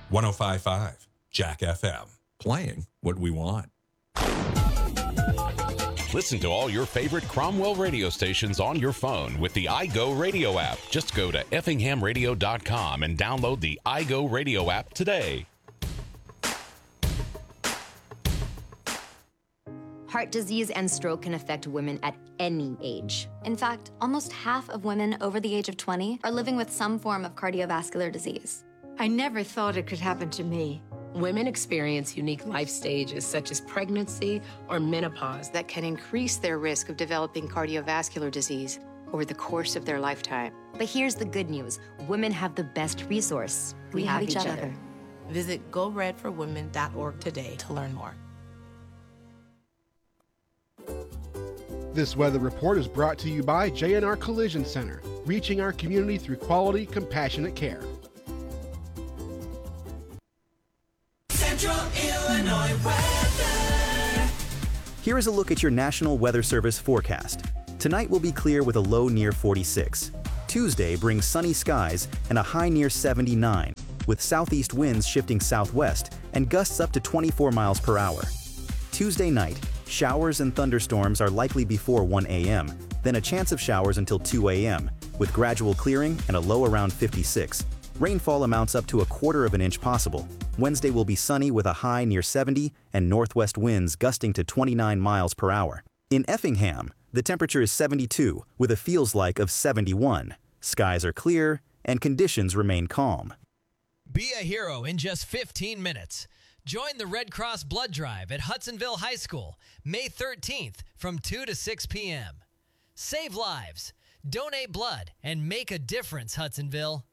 105.5 Jack FM. Playing what we want. Listen to all your favorite Cromwell radio stations on your phone with the iGo Radio app. Just go to effinghamradio.com and download the iGo Radio app today. Heart disease and stroke can affect women at any age. In fact, almost half of women over the age of 20 are living with some form of cardiovascular disease. I never thought it could happen to me. Women experience unique life stages such as pregnancy or menopause that can increase their risk of developing cardiovascular disease over the course of their lifetime. But here's the good news. Women have the best resource. We have each other. Visit GoRedForWomen.org today to learn more. This weather report is brought to you by J&R Collision Center, reaching our community through quality, compassionate care. Central Illinois weather. Here is a look at your National Weather Service forecast. Tonight will be clear with a low near 46. Tuesday brings sunny skies and a high near 79, with southeast winds shifting southwest and gusts up to 24 miles per hour. Tuesday night, showers and thunderstorms are likely before 1 a.m., then a chance of showers until 2 a.m., with gradual clearing and a low around 56. Rainfall amounts up to 1/4 inch possible. Wednesday will be sunny with a high near 70 and northwest winds gusting to 29 miles per hour. In Effingham, the temperature is 72 with a feels like of 71. Skies are clear and conditions remain calm. Be a hero in just 15 minutes. Join the Red Cross Blood Drive at Hudsonville High School, May 13th from 2 to 6 p.m. Save lives, donate blood, and make a difference, Hudsonville.